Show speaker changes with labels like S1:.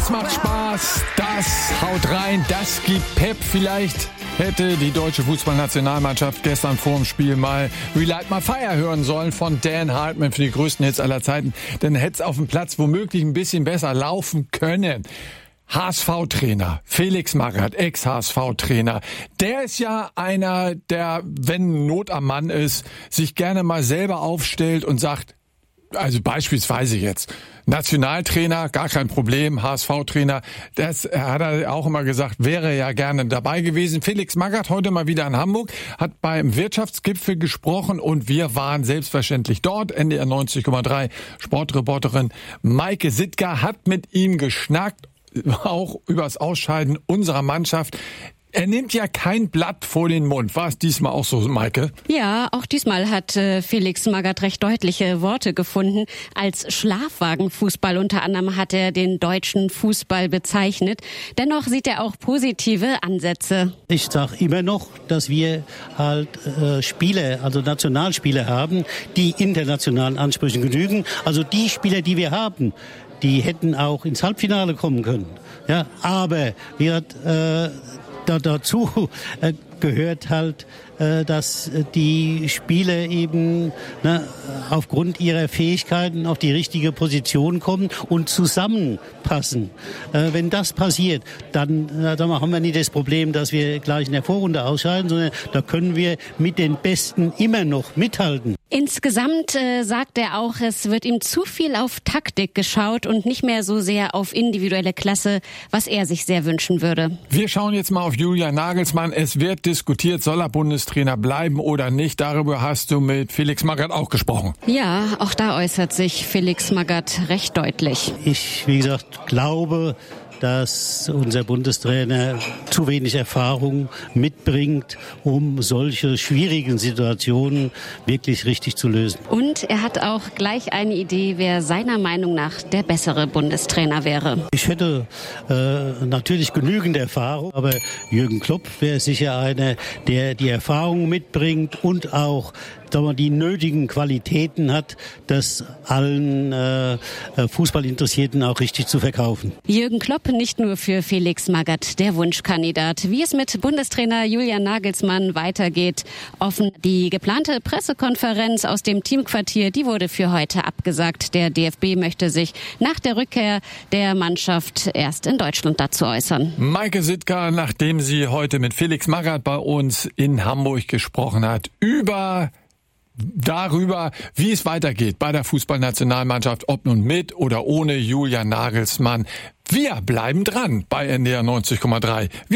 S1: Das macht Spaß, das haut rein, das gibt Pep. Vielleicht hätte die deutsche Fußballnationalmannschaft gestern vor dem Spiel mal Relight My Fire hören sollen von Dan Hartman für die größten Hits aller Zeiten. Dann hätte es auf dem Platz womöglich ein bisschen besser laufen können. HSV-Trainer, Felix Magath, Ex-HSV-Trainer, der ist ja einer, der, wenn Not am Mann ist, sich gerne mal selber aufstellt und sagt, also beispielsweise jetzt, Nationaltrainer, gar kein Problem, HSV-Trainer, das hat er auch immer gesagt, wäre ja gerne dabei gewesen. Felix Magath heute mal wieder in Hamburg, hat beim Wirtschaftsgipfel gesprochen und wir waren selbstverständlich dort. NDR 90,3 Sportreporterin Maike Sittger hat mit ihm geschnackt, auch übers Ausscheiden unserer Mannschaft. Er nimmt ja kein Blatt vor den Mund. War es diesmal auch so, Maike?
S2: Ja, auch diesmal hat Felix Magath recht deutliche Worte gefunden. Als Schlafwagenfußball unter anderem hat er den deutschen Fußball bezeichnet. Dennoch sieht er auch positive Ansätze.
S3: Ich sage immer noch, dass wir halt Spieler, also Nationalspieler haben, die internationalen Ansprüchen genügen. Also die Spieler, die wir haben, die hätten auch ins Halbfinale kommen können. Ja, aber dazu gehört halt, dass die Spieler eben aufgrund ihrer Fähigkeiten auf die richtige Position kommen und zusammenpassen. Wenn das passiert, dann haben wir nicht das Problem, dass wir gleich in der Vorrunde ausscheiden, sondern da können wir mit den Besten immer noch mithalten.
S2: Insgesamt sagt er auch, es wird ihm zu viel auf Taktik geschaut und nicht mehr so sehr auf individuelle Klasse, was er sich sehr wünschen würde.
S1: Wir schauen jetzt mal auf Julian Nagelsmann. Es wird diskutiert, soll er Bundestrainer bleiben oder nicht. Darüber hast du mit Felix Magath auch gesprochen.
S2: Ja, auch da äußert sich Felix Magath recht deutlich.
S3: Ich, wie gesagt, glaube, dass unser Bundestrainer zu wenig Erfahrung mitbringt, um solche schwierigen Situationen wirklich richtig zu lösen.
S2: Und er hat auch gleich eine Idee, wer seiner Meinung nach der bessere Bundestrainer wäre.
S3: Ich hätte natürlich genügend Erfahrung, aber Jürgen Klopp wäre sicher einer, der die Erfahrung mitbringt und auch die nötigen Qualitäten hat, das allen Fußballinteressierten auch richtig zu verkaufen.
S2: Jürgen Klopp nicht nur für Felix Magath der Wunschkandidat. Wie es mit Bundestrainer Julian Nagelsmann weitergeht, offen. Die geplante Pressekonferenz aus dem Teamquartier, die wurde für heute abgesagt. Der DFB möchte sich nach der Rückkehr der Mannschaft erst in Deutschland dazu äußern.
S1: Maike Sittger, nachdem sie heute mit Felix Magath bei uns in Hamburg gesprochen hat, darüber, wie es weitergeht bei der Fußballnationalmannschaft, ob nun mit oder ohne Julian Nagelsmann. Wir bleiben dran bei NDR 90,3.